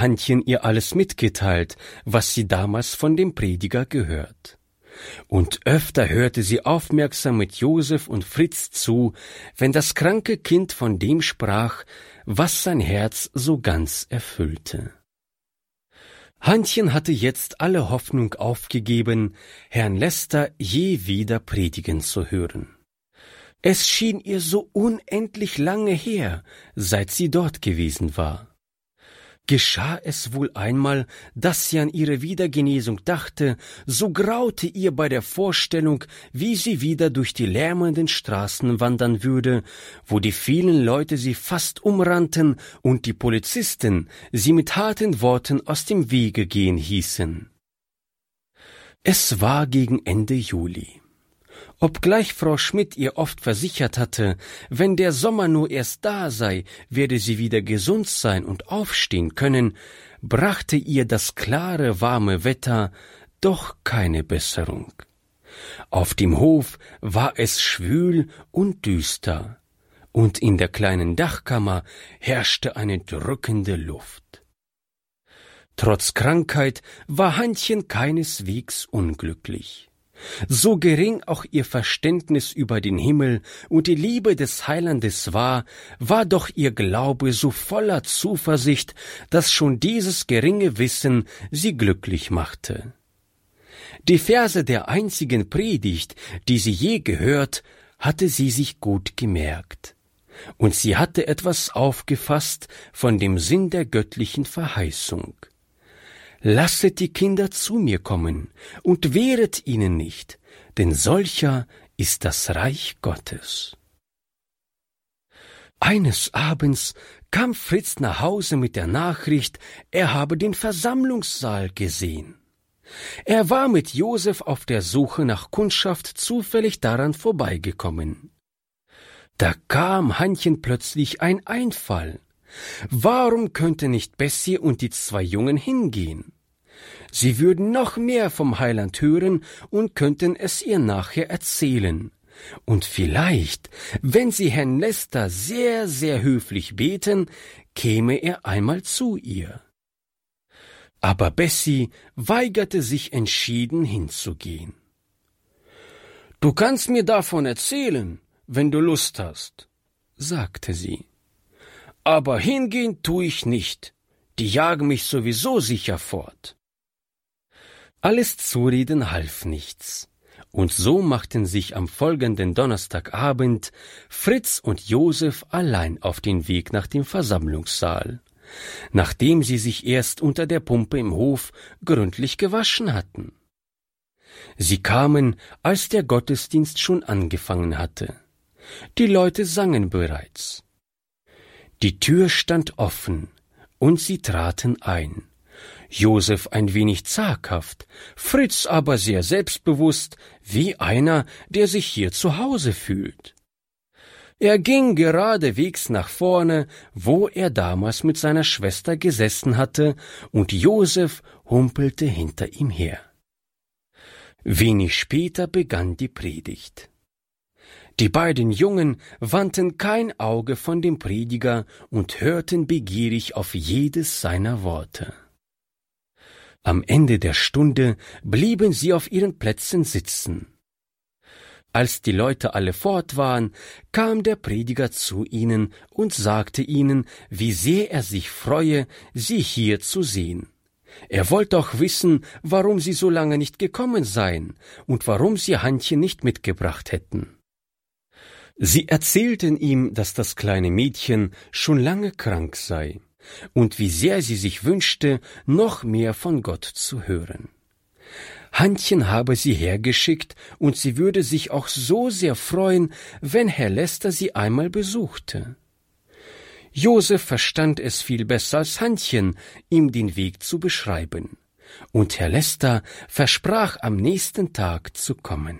Hannchen ihr alles mitgeteilt, was sie damals von dem Prediger gehört. Und öfter hörte sie aufmerksam mit Josef und Fritz zu, wenn das kranke Kind von dem sprach, was sein Herz so ganz erfüllte. Hannchen hatte jetzt alle Hoffnung aufgegeben, Herrn Lester je wieder predigen zu hören. Es schien ihr so unendlich lange her, seit sie dort gewesen war. Geschah es wohl einmal, dass sie an ihre Wiedergenesung dachte, so graute ihr bei der Vorstellung, wie sie wieder durch die lärmenden Straßen wandern würde, wo die vielen Leute sie fast umrannten und die Polizisten sie mit harten Worten aus dem Wege gehen hießen. Es war gegen Ende Juli. Obgleich Frau Schmidt ihr oft versichert hatte, wenn der Sommer nur erst da sei, werde sie wieder gesund sein und aufstehen können, brachte ihr das klare, warme Wetter doch keine Besserung. Auf dem Hof war es schwül und düster, und in der kleinen Dachkammer herrschte eine drückende Luft. Trotz Krankheit war Hannchen keineswegs unglücklich. So gering auch ihr Verständnis über den Himmel und die Liebe des Heilandes war doch ihr Glaube so voller Zuversicht, dass schon dieses geringe Wissen sie glücklich machte. Die Verse der einzigen Predigt, die sie je gehört, hatte sie sich gut gemerkt. Und sie hatte etwas aufgefasst von dem Sinn der göttlichen Verheißung. Lasset die Kinder zu mir kommen und wehret ihnen nicht, denn solcher ist das Reich Gottes. Eines Abends kam Fritz nach Hause mit der Nachricht, er habe den Versammlungssaal gesehen. Er war mit Josef auf der Suche nach Kundschaft zufällig daran vorbeigekommen. Da kam Hannchen plötzlich ein Einfall. Warum könnte nicht Bessie und die zwei Jungen hingehen? Sie würden noch mehr vom Heiland hören und könnten es ihr nachher erzählen. Und vielleicht, wenn sie Herrn Lester sehr, sehr höflich beten, käme er einmal zu ihr. Aber Bessie weigerte sich entschieden hinzugehen. »Du kannst mir davon erzählen, wenn du Lust hast«, sagte sie. »Aber hingehen tu ich nicht, die jagen mich sowieso sicher fort.« Alles Zureden half nichts, und so machten sich am folgenden Donnerstagabend Fritz und Josef allein auf den Weg nach dem Versammlungssaal, nachdem sie sich erst unter der Pumpe im Hof gründlich gewaschen hatten. Sie kamen, als der Gottesdienst schon angefangen hatte. Die Leute sangen bereits. Die Tür stand offen, und sie traten ein. Josef ein wenig zaghaft, Fritz aber sehr selbstbewusst, wie einer, der sich hier zu Hause fühlt. Er ging geradewegs nach vorne, wo er damals mit seiner Schwester gesessen hatte, und Josef humpelte hinter ihm her. Wenig später begann die Predigt. Die beiden Jungen wandten kein Auge von dem Prediger und hörten begierig auf jedes seiner Worte. Am Ende der Stunde blieben sie auf ihren Plätzen sitzen. Als die Leute alle fort waren, kam der Prediger zu ihnen und sagte ihnen, wie sehr er sich freue, sie hier zu sehen. Er wollte auch wissen, warum sie so lange nicht gekommen seien und warum sie Hannchen nicht mitgebracht hätten. Sie erzählten ihm, dass das kleine Mädchen schon lange krank sei und wie sehr sie sich wünschte, noch mehr von Gott zu hören. Hannchen habe sie hergeschickt, und sie würde sich auch so sehr freuen, wenn Herr Lester sie einmal besuchte. Josef verstand es viel besser als Hannchen, ihm den Weg zu beschreiben, und Herr Lester versprach, am nächsten Tag zu kommen.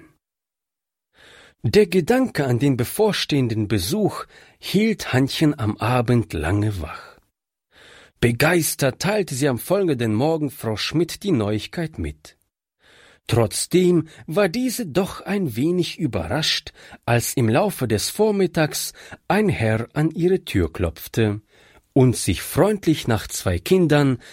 Der Gedanke an den bevorstehenden Besuch hielt Hannchen am Abend lange wach. Begeistert teilte sie am folgenden Morgen Frau Schmidt die Neuigkeit mit. Trotzdem war diese doch ein wenig überrascht, als im Laufe des Vormittags ein Herr an ihre Tür klopfte und sich freundlich nach zwei Kindern,